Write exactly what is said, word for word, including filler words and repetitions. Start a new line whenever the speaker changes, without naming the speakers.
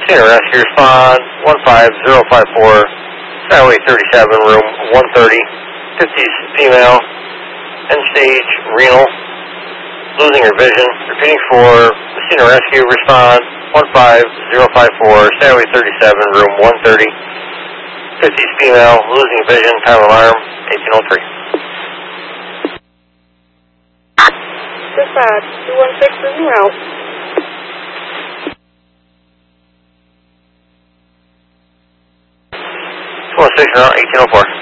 Senior Rescue Respond one five zero five four, Skyway thirty-seven, room one thirty, fifties female, end stage renal, losing her vision. Repeating for Senior Rescue Respond one five zero five four, Skyway thirty-seven, room one thirty, fifties female, losing vision, time alarm eighteen oh three.
Dispatch, two one six is en route.
two one six, eighteen oh four.